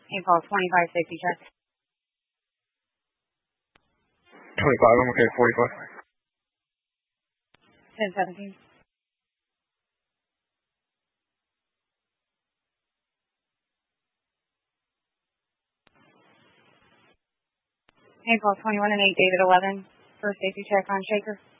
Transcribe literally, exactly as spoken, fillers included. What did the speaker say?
Impulse twenty-five, safety check. twenty-five, I'm okay, forty-five. ten seventeen. Impulse twenty-one and eight, David eleven. First safety check on Shaker.